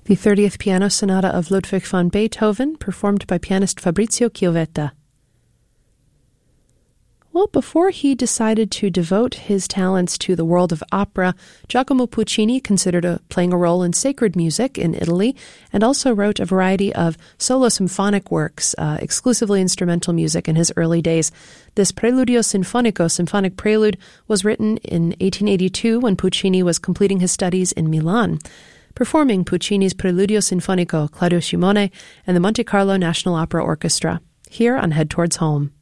The 30th Piano Sonata of Ludwig van Beethoven, performed by pianist Fabrizio Chiovetta. Well, before he decided to devote his talents to the world of opera, Giacomo Puccini considered playing a role in sacred music in Italy and also wrote a variety of solo symphonic works, exclusively instrumental music in his early days. This Preludio Sinfonico, symphonic prelude, was written in 1882 when Puccini was completing his studies in Milan. Performing Puccini's Preludio Sinfonico, Claudio Scimone and the Monte Carlo National Opera Orchestra, here on Head Towards Home.